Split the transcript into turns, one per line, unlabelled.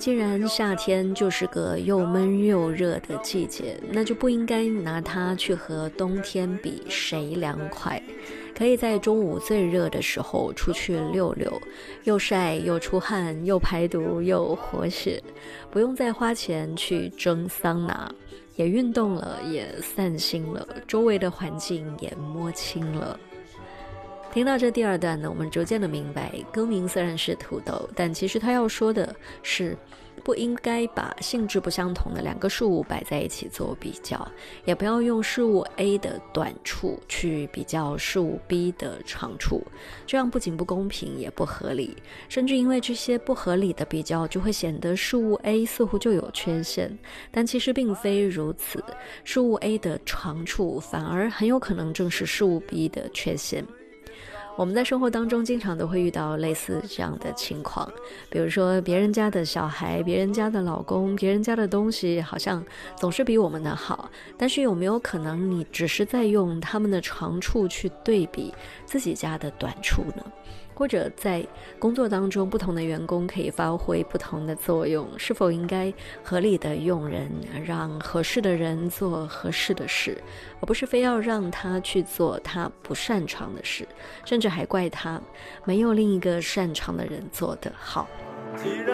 既然夏天就是个又闷又热的季节，那就不应该拿它去和冬天比谁凉快。可以在中午最热的时候出去溜溜，又晒又出汗又排毒又活血，不用再花钱去蒸桑拿，也运动了，也散心了，周围的环境也摸清了。听到这第二段呢，我们逐渐的明白，歌名虽然是土豆，但其实他要说的是不应该把性质不相同的两个事物摆在一起做比较，也不要用事物 A 的短处去比较事物 B 的长处，这样不仅不公平也不合理，甚至因为这些不合理的比较就会显得事物 A 似乎就有缺陷，但其实并非如此，事物 A 的长处反而很有可能正是事物 B 的缺陷。我们在生活当中经常都会遇到类似这样的情况，比如说别人家的小孩，别人家的老公，别人家的东西好像总是比我们的好，但是有没有可能你只是在用他们的长处去对比自己家的短处呢？或者在工作当中，不同的员工可以发挥不同的作用，是否应该合理的用人，让合适的人做合适的事，而不是非要让他去做他不擅长的事，甚至还怪他没有另一个擅长的人做得好。